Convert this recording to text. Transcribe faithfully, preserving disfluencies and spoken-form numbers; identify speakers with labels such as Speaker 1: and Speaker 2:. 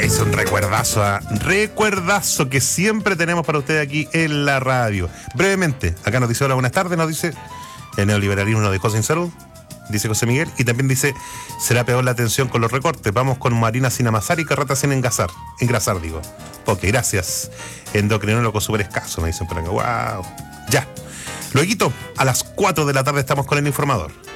Speaker 1: Es un recuerdazo, ¿eh? recuerdazo que siempre tenemos para ustedes aquí en la radio. Brevemente, acá nos dice hola, buenas tardes, nos dice el neoliberalismo nos dejó sin salud, dice José Miguel, y también dice, será peor la atención con los recortes, vamos con Marina sin amasar y Carrata sin engrasar, engrasar digo. Ok, gracias. Endocrinólogo súper escaso, me dicen por acá, wow. Ya. Lueguito, a las cuatro de la tarde estamos con el informador.